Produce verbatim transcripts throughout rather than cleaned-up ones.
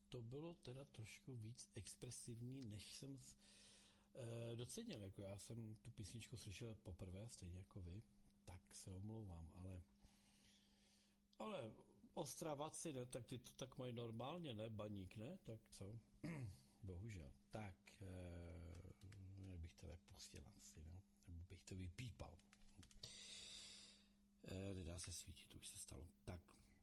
to bylo teda trošku víc expresivní, než jsem e, docenil. Jako já jsem tu písničku slyšel poprvé, stejně jako vy, tak se omlouvám, ale ale Ostravaci, ne, tak ty to tak mají normálně, ne? Baník, ne? Tak co? Bohužel. Tak, e, jak bych to tak pustil asi, no? Nebo bych to vypípal. E, nedá se svítit, to už se stalo. Tak.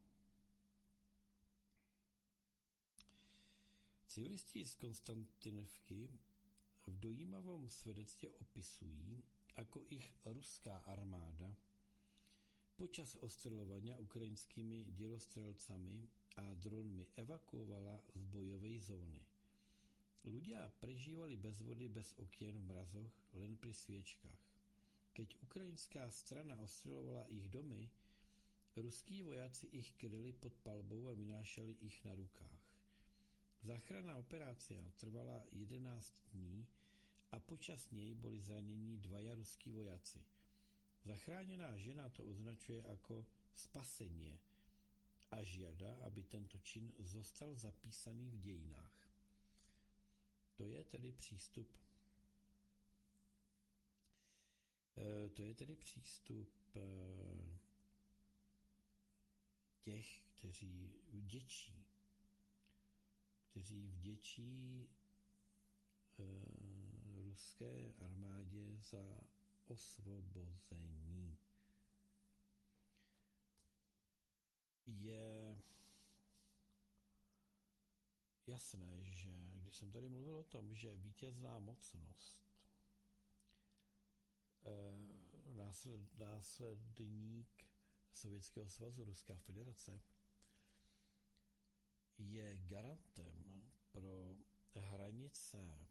Civilisti z Konstantinovky v dojímavom svedectve opisují, ako ich ruská armáda počas ostreľovania ukrajinskými dielostrelcami a dronmi evakuovala z bojovej zóny. Ľudia prežívali bez vody, bez okien v mrazoch, len pri sviečkách. Keď ukrajinská strana ostreľovala ich domy, ruskí vojaci ich kryli pod palbou a vynášali ich na rukách. Záchranná operácia trvala jedenásť dní a počas nej boli zranení dvaja ruskí vojaci. Zachránená žena to označuje ako spasenie a žiada, aby tento čin zostal zapísaný v dejinách. To je tedy přístup to je tedy přístup těch, kteří vděčí kteří vděčí e, ruské armádě za osvobození. Je jasné, že když jsem tady mluvil o tom, že vítězná mocnost, e, násled, následník Sovětského svazu, Ruská federace, je garantem pro hranice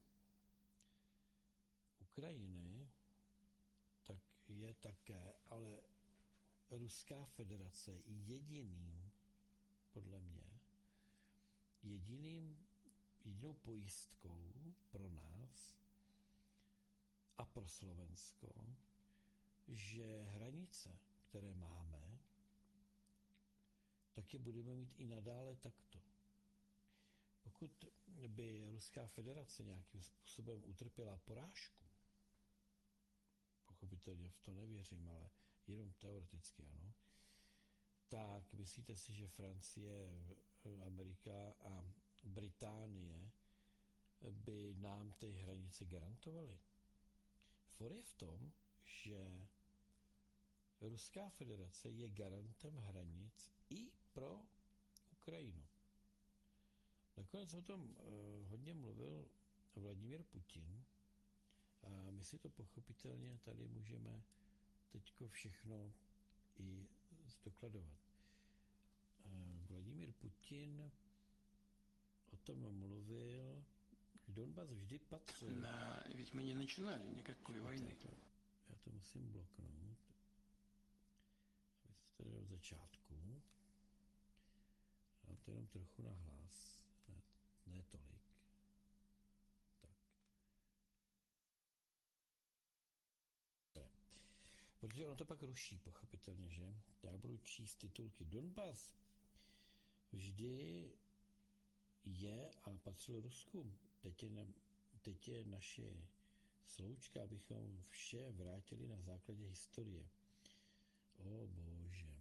Ukrajiny, tak je také, ale Ruská federace jediným, podle mě, jediným, jedinou pojistkou pro nás a pro Slovensko, že hranice, které máme, tak je budeme mít i nadále takto. Pokud by Ruská federace nějakým způsobem utrpěla porážku, pochopitelně v to nevěřím, ale jenom teoreticky, ano, tak myslíte si, že Francie, Amerika a Británie by nám ty hranice garantovaly? For je v tom, že Ruská federace je garantem hranic i pro Ukrajinu. Nakonec o tom uh, hodně mluvil Vladimír Putin a my si to pochopitelně tady můžeme teďko všechno i zdokladovat. Uh, Vladimír Putin o tom mluvil, Donbas vždy patřil. Да, ведь мы не начинали никакой войны. Já to, já to musím bloknout. Tady od začátku. A to jenom trochu nahlas. Ne, ne tolik. Tak. Protože ono to pak ruší, pochopitelně, že? Já budu číst titulky. Donbas vždy je a patřil Rusku. Teď je, na, teď je naše sloučka, abychom vše vrátili na základě historie. O bože.